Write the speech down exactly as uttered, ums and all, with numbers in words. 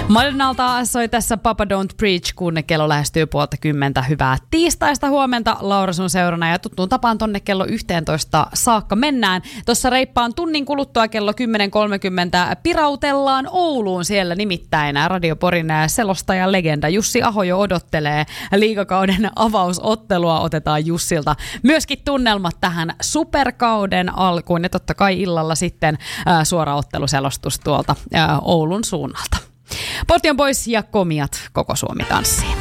Madonnalta soi tässä Papa Don't Preach, kun kello lähestyy puolta kymmentä. Hyvää tiistaista huomenta Laura sun seurana ja tuttuun tapaan tonne kello yhteentoista saakka mennään. Tuossa reippaan tunnin kuluttua kello kymmenen kolmekymmentä pirautellaan Ouluun, siellä nimittäin Radio Porin selostaja legenda Jussi Aho jo odottelee liigakauden avausottelua. Otetaan Jussilta myöskin tunnelmat tähän superkauden alkuun ja totta kai illalla sitten ää, suora otteluselostus tuolta ää, Oulun suunnalta. Portion Boys ja Komiat, koko Suomi tanssiin.